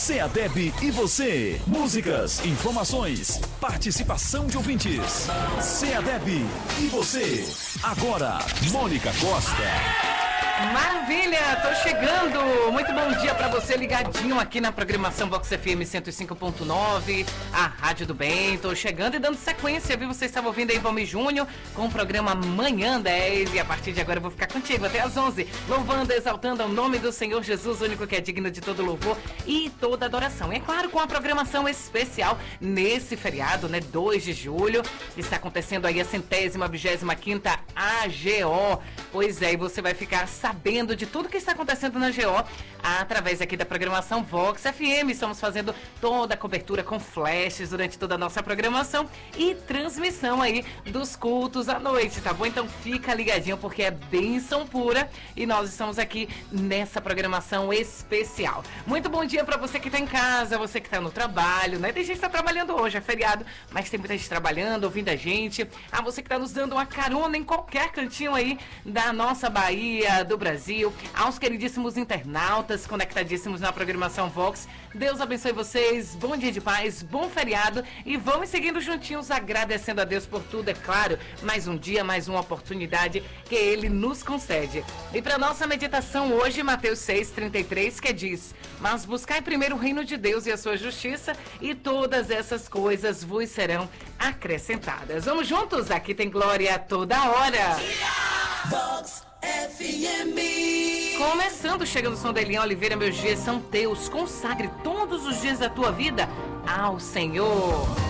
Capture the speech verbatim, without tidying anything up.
SEADEB e você. Músicas, informações, participação de ouvintes. SEADEB e você. Agora, Mônica Costa. Maravilha, tô chegando. Muito bom dia pra você ligadinho aqui na programação Vox F M cento e cinco ponto nove, a Rádio do Bem. Tô chegando e dando sequência, viu? Você estava ouvindo aí Valmir Júnior com o programa Manhã dez, e a partir de agora eu vou ficar contigo até às onze, louvando, exaltando ao nome do Senhor Jesus, o único que é digno de todo louvor e toda adoração. E é claro, com a programação especial nesse feriado, né, dois de julho, está acontecendo aí a centésima, vigésima quinta A G O. Pois é, e você vai ficar sabendo de tudo que está acontecendo na G O através aqui da programação Vox F M. Estamos fazendo toda a cobertura com flashes durante toda a nossa programação e transmissão aí dos cultos à noite, tá bom? Então fica ligadinho porque é bênção pura e nós estamos aqui nessa programação especial. Muito bom dia para você que está em casa, você que está no trabalho, né? Tem gente que está trabalhando hoje, é feriado, mas tem muita gente trabalhando, ouvindo a gente. Ah, você que está nos dando uma carona em qualquer cantinho aí da nossa Bahia, do Brasil, aos queridíssimos internautas conectadíssimos na programação Vox. Deus abençoe vocês, bom dia de paz, bom feriado e vamos seguindo juntinhos, agradecendo a Deus por tudo, é claro, mais um dia, mais uma oportunidade que Ele nos concede. E para nossa meditação hoje, Mateus seis, trinta e três, que diz: mas buscai primeiro o reino de Deus e a sua justiça e todas essas coisas vos serão acrescentadas. Vamos juntos? Aqui tem glória toda hora. Vox F M. Começando, chega no som da Eliane Oliveira, meus dias são teus. Consagre todos os dias da tua vida ao Senhor.